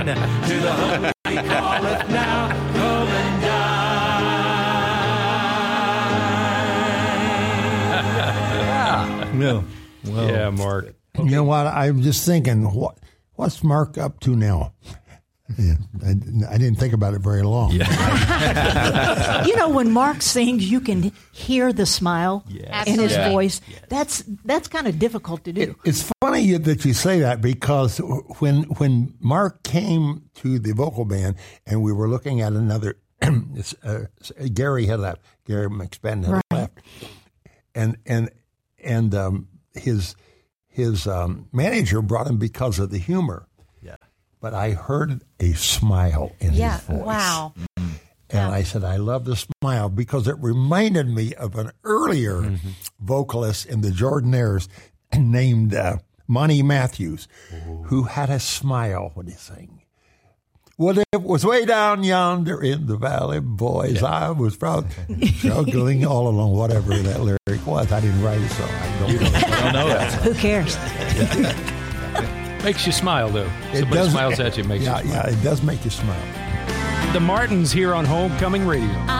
to the hope he calleth now, come and die. No. Well, Yeah, Mark. You know what? I'm just thinking, what's Mark up to now? Yeah, I didn't think about it very long. You know, when Mark sings, you can hear the smile in his voice. That's kind of difficult to do. It's funny that you say that, because when Mark came to the vocal band and we were looking at another, Gary had left. Gary McSpadden had left, and his manager brought him because of the humor. But I heard a smile in his voice. Wow. And I said, I love the smile, because it reminded me of an earlier vocalist in the Jordanaires named Monty Matthews, who had a smile when he sang. Well, it was way down yonder in the valley, boys. I was proud, juggling all along, whatever that lyric was. I didn't write it, so I don't know that. Who cares? Makes you smile, though. Somebody smiles at you, makes you smile. Yeah, it does make you smile. The Martins here on Homecoming Radio.